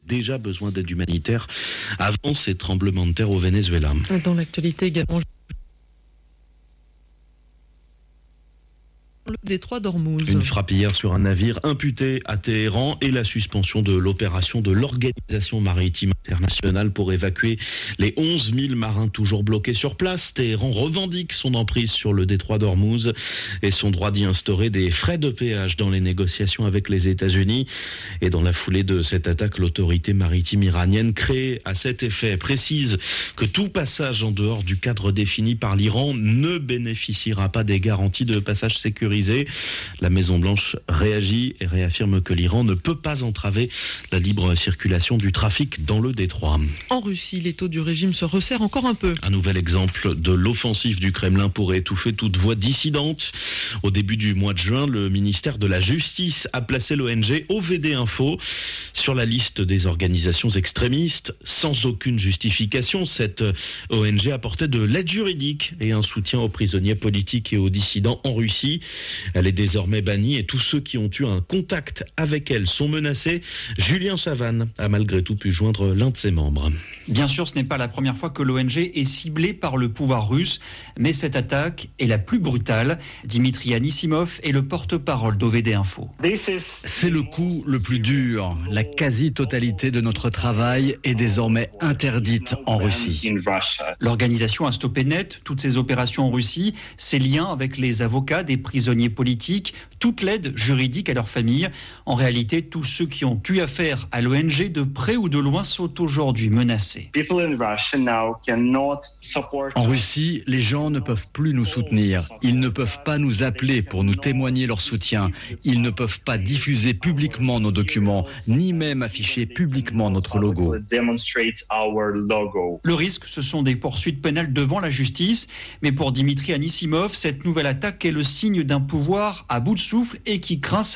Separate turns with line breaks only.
déjà besoin d'aide humanitaire avant ces tremblements de terre au Venezuela.
Dans l'actualité également, le détroit d'Ormuz.
Une frappe hier sur un navire imputé à Téhéran et la suspension de l'opération de l'Organisation maritime internationale pour évacuer les 11 000 marins toujours bloqués sur place. Téhéran revendique son emprise sur le détroit d'Ormuz et son droit d'y instaurer des frais de péage dans les négociations avec les États-Unis. Et dans la foulée de cette attaque, l'autorité maritime iranienne créée à cet effet précise que tout passage en dehors du cadre défini par l'Iran ne bénéficiera pas des garanties de passage sécurisé. La Maison-Blanche réagit et réaffirme que l'Iran ne peut pas entraver la libre circulation du trafic dans le détroit.
En Russie, les taux du régime se resserrent encore un peu.
Un nouvel exemple de l'offensive du Kremlin pour étouffer toute voix dissidente. Au début du mois de juin, le ministère de la Justice a placé l'ONG OVD Info sur la liste des organisations extrémistes. Sans aucune justification, cette ONG apportait de l'aide juridique et un soutien aux prisonniers politiques et aux dissidents en Russie. Elle est désormais bannie et tous ceux qui ont eu un contact avec elle sont menacés. Julien Chavannes a malgré tout pu joindre l'un de ses membres.
Bien sûr, ce n'est pas la première fois que l'ONG est ciblée par le pouvoir russe, mais cette attaque est la plus brutale. Dimitri Anisimov est le porte-parole d'OVD Info.
C'est le coup le plus dur. La quasi-totalité de notre travail est désormais interdite en Russie.
L'organisation a stoppé net toutes ses opérations en Russie, ses liens avec les avocats des prisonniers politiques, toute l'aide juridique à leurs familles. En réalité, tous ceux qui ont eu affaire à l'ONG de près ou de loin sont aujourd'hui menacés.
En Russie, les gens ne peuvent plus nous soutenir. Ils ne peuvent pas nous appeler pour nous témoigner leur soutien. Ils ne peuvent pas diffuser publiquement nos documents, ni même afficher publiquement notre logo.
Le risque, ce sont des poursuites pénales devant la justice. Mais pour Dimitri Anisimov, cette nouvelle attaque est le signe d'un pouvoir à bout de souffle et qui craint